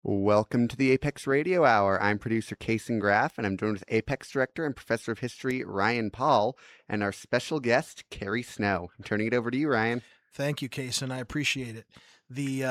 Welcome to the Apex Radio Hour. I'm producer Kason Graff, and I'm joined with Apex Director and Professor of History Ryan Paul, and our special guest, Carrie Snow. I'm turning it over to you, Ryan. Thank you, Kason. I appreciate it. The